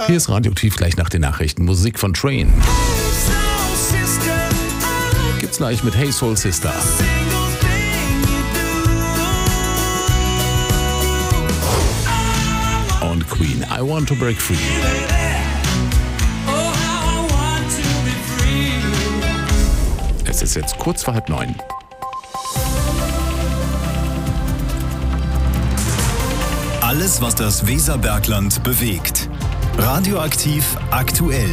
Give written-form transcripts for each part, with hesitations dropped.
Hier ist Radioaktiv, gleich nach den Nachrichten. Musik von Train. Gibt's gleich mit Hey Soul Sister. Und Queen, I Want to Break Free. Es ist jetzt kurz vor 8:30. Alles, was das Weserbergland bewegt. Radioaktiv aktuell.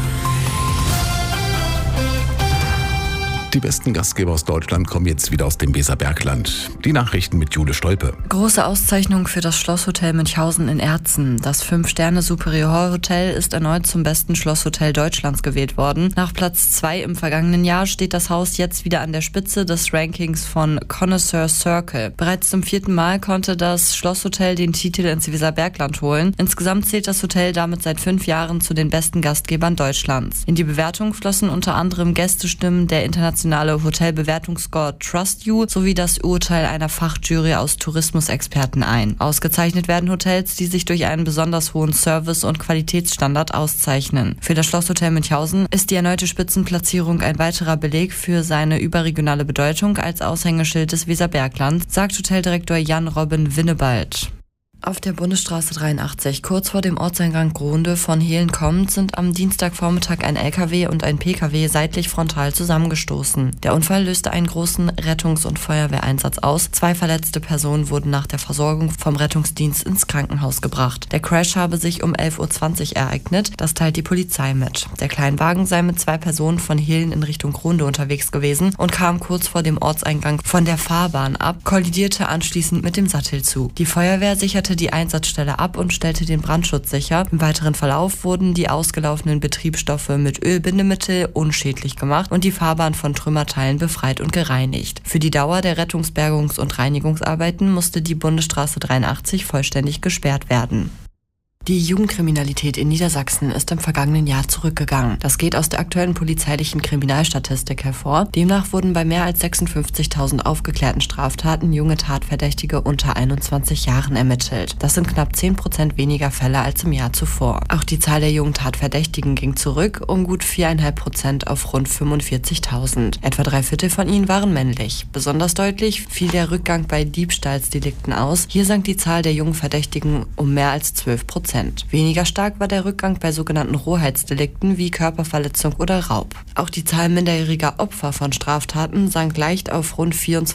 Die besten Gastgeber aus Deutschland kommen jetzt wieder aus dem Weserbergland. Die Nachrichten mit Jule Stolpe. Große Auszeichnung für das Schlosshotel Münchhausen in Erzen. Das 5-Sterne-Superior-Hotel ist erneut zum besten Schlosshotel Deutschlands gewählt worden. Nach Platz 2 im vergangenen Jahr steht das Haus jetzt wieder an der Spitze des Rankings von Connoisseur Circle. Bereits zum 4. Mal konnte das Schlosshotel den Titel ins Weserbergland holen. Insgesamt zählt das Hotel damit seit 5 Jahren zu den besten Gastgebern Deutschlands. In die Bewertung flossen unter anderem Gästestimmen der internationale Hotelbewertungsscore Trust You sowie das Urteil einer Fachjury aus Tourismusexperten ein. Ausgezeichnet werden Hotels, die sich durch einen besonders hohen Service- und Qualitätsstandard auszeichnen. Für das Schlosshotel Münchhausen ist die erneute Spitzenplatzierung ein weiterer Beleg für seine überregionale Bedeutung als Aushängeschild des Weserberglands, sagt Hoteldirektor Jan-Robin Winnebald. Auf der Bundesstraße 83, kurz vor dem Ortseingang Gronde von Hehlen kommend, sind am Dienstagvormittag ein LKW und ein PKW seitlich frontal zusammengestoßen. Der Unfall löste einen großen Rettungs- und Feuerwehreinsatz aus. 2 verletzte Personen wurden nach der Versorgung vom Rettungsdienst ins Krankenhaus gebracht. Der Crash habe sich um 11:20 Uhr ereignet, das teilt die Polizei mit. Der Kleinwagen sei mit 2 Personen von Hehlen in Richtung Gronde unterwegs gewesen und kam kurz vor dem Ortseingang von der Fahrbahn ab, kollidierte anschließend mit dem Sattelzug. Die Feuerwehr sicherte die Einsatzstelle ab und stellte den Brandschutz sicher. Im weiteren Verlauf wurden die ausgelaufenen Betriebsstoffe mit Ölbindemittel unschädlich gemacht und die Fahrbahn von Trümmerteilen befreit und gereinigt. Für die Dauer der Rettungs-, Bergungs- und Reinigungsarbeiten musste die Bundesstraße 83 vollständig gesperrt werden. Die Jugendkriminalität in Niedersachsen ist im vergangenen Jahr zurückgegangen. Das geht aus der aktuellen polizeilichen Kriminalstatistik hervor. Demnach wurden bei mehr als 56.000 aufgeklärten Straftaten junge Tatverdächtige unter 21 Jahren ermittelt. Das sind knapp 10% weniger Fälle als im Jahr zuvor. Auch die Zahl der jungen Tatverdächtigen ging zurück, um gut 4,5% auf rund 45.000. Etwa 3/4 von ihnen waren männlich. Besonders deutlich fiel der Rückgang bei Diebstahlsdelikten aus. Hier sank die Zahl der jungen Verdächtigen um mehr als 12%. Weniger stark war der Rückgang bei sogenannten Rohheitsdelikten wie Körperverletzung oder Raub. Auch die Zahl minderjähriger Opfer von Straftaten sank leicht auf rund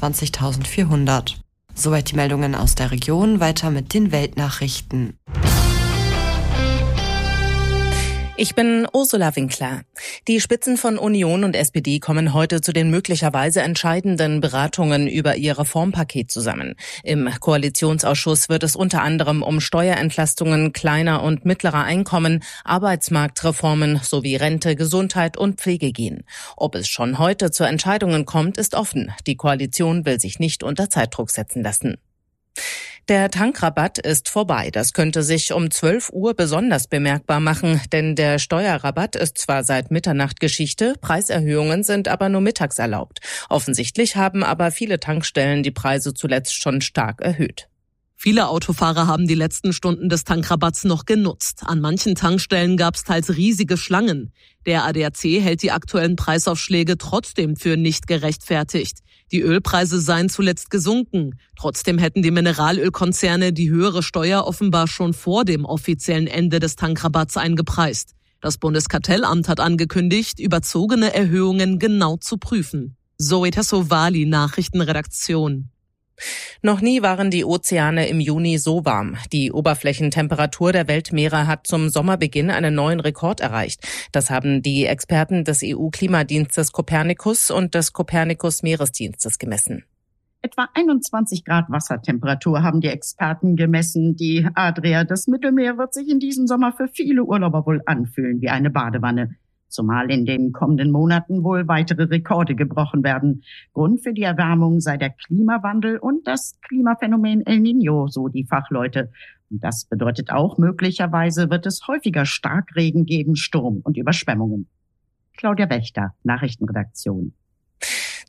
24.400. Soweit die Meldungen aus der Region, weiter mit den Weltnachrichten. Ich bin Ursula Winkler. Die Spitzen von Union und SPD kommen heute zu den möglicherweise entscheidenden Beratungen über ihr Reformpaket zusammen. Im Koalitionsausschuss wird es unter anderem um Steuerentlastungen kleiner und mittlerer Einkommen, Arbeitsmarktreformen sowie Rente, Gesundheit und Pflege gehen. Ob es schon heute zu Entscheidungen kommt, ist offen. Die Koalition will sich nicht unter Zeitdruck setzen lassen. Der Tankrabatt ist vorbei. Das könnte sich um 12 Uhr besonders bemerkbar machen, denn der Steuerrabatt ist zwar seit Mitternacht Geschichte, Preiserhöhungen sind aber nur mittags erlaubt. Offensichtlich haben aber viele Tankstellen die Preise zuletzt schon stark erhöht. Viele Autofahrer haben die letzten Stunden des Tankrabatts noch genutzt. An manchen Tankstellen gab es teils riesige Schlangen. Der ADAC hält die aktuellen Preisaufschläge trotzdem für nicht gerechtfertigt. Die Ölpreise seien zuletzt gesunken. Trotzdem hätten die Mineralölkonzerne die höhere Steuer offenbar schon vor dem offiziellen Ende des Tankrabatts eingepreist. Das Bundeskartellamt hat angekündigt, überzogene Erhöhungen genau zu prüfen. Zoe Tassovali, Nachrichtenredaktion. Noch nie waren die Ozeane im Juni so warm. Die Oberflächentemperatur der Weltmeere hat zum Sommerbeginn einen neuen Rekord erreicht. Das haben die Experten des EU-Klimadienstes Copernicus und des Copernicus-Meeresdienstes gemessen. Etwa 21 Grad Wassertemperatur haben die Experten gemessen. Die Adria, das Mittelmeer, wird sich in diesem Sommer für viele Urlauber wohl anfühlen wie eine Badewanne. Zumal in den kommenden Monaten wohl weitere Rekorde gebrochen werden. Grund für die Erwärmung sei der Klimawandel und das Klimaphänomen El Niño, so die Fachleute. Und das bedeutet auch, möglicherweise wird es häufiger Starkregen geben, Sturm und Überschwemmungen. Claudia Wächter, Nachrichtenredaktion.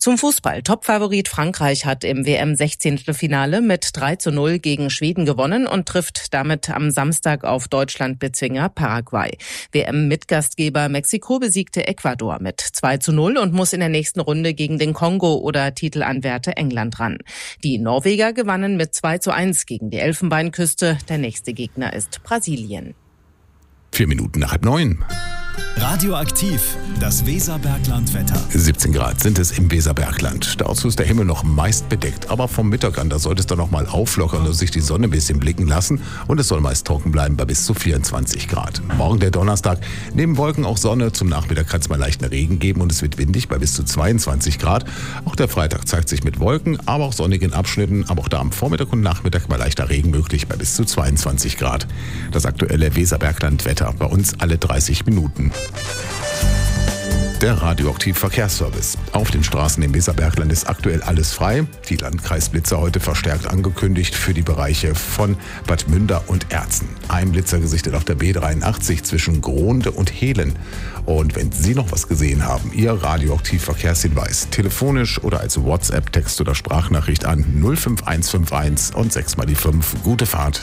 Zum Fußball. Topfavorit Frankreich hat im WM-16. Finale mit 3:0 gegen Schweden gewonnen und trifft damit am Samstag auf Deutschland-Bezwinger Paraguay. WM-Mitgastgeber Mexiko besiegte Ecuador mit 2:0 und muss in der nächsten Runde gegen den Kongo oder Titelanwärter England ran. Die Norweger gewannen mit 2:1 gegen die Elfenbeinküste. Der nächste Gegner ist Brasilien. 4 Minuten nach 8:30. Radioaktiv, das Weserbergland-Wetter. 17 Grad sind es im Weserbergland. Dazu ist der Himmel noch meist bedeckt. Aber vom Mittag an, da sollte es dann noch mal auflockern und sich die Sonne ein bisschen blicken lassen. Und es soll meist trocken bleiben bei bis zu 24 Grad. Morgen der Donnerstag. Neben Wolken auch Sonne. Zum Nachmittag kann es mal leichten Regen geben und es wird windig bei bis zu 22 Grad. Auch der Freitag zeigt sich mit Wolken, aber auch sonnigen Abschnitten. Aber auch da am Vormittag und Nachmittag mal leichter Regen möglich bei bis zu 22 Grad. Das aktuelle Weserbergland-Wetter bei uns alle 30 Minuten. Der Radioaktiv-Verkehrsservice. Auf den Straßen im Weserbergland ist aktuell alles frei. Die Landkreisblitzer heute verstärkt angekündigt für die Bereiche von Bad Münder und Erzen. Ein Blitzer gesichtet auf der B83 zwischen Gronde und Hehlen. Und wenn Sie noch was gesehen haben, Ihr Radioaktiv-Verkehrshinweis telefonisch oder als WhatsApp, Text oder Sprachnachricht an 05151 und 6 mal die 5. Gute Fahrt.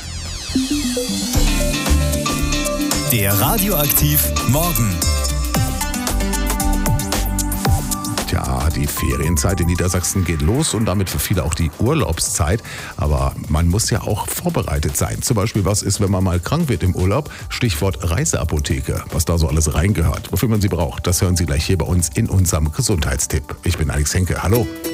Der Radioaktiv Morgen. Ja, die Ferienzeit in Niedersachsen geht los und damit für viele auch die Urlaubszeit. Aber man muss ja auch vorbereitet sein. Zum Beispiel, was ist, wenn man mal krank wird im Urlaub? Stichwort Reiseapotheke, was da so alles reingehört. Wofür man sie braucht, das hören Sie gleich hier bei uns in unserem Gesundheitstipp. Ich bin Alex Henke. Hallo.